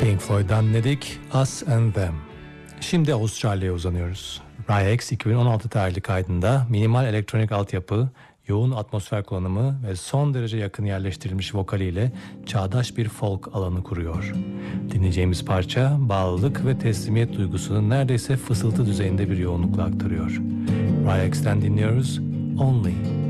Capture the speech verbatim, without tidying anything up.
Pink Floyd'dan dinledik Us and Them. Şimdi Avustralya'ya uzanıyoruz. Ryex iki bin on altı tarihli kaydında minimal elektronik altyapı, yoğun atmosfer kullanımı ve son derece yakın yerleştirilmiş vokaliyle çağdaş bir folk alanı kuruyor. Dinleyeceğimiz parça bağlılık ve teslimiyet duygusunu neredeyse fısıltı düzeyinde bir yoğunlukla aktarıyor. Ryex'ten dinliyoruz Only.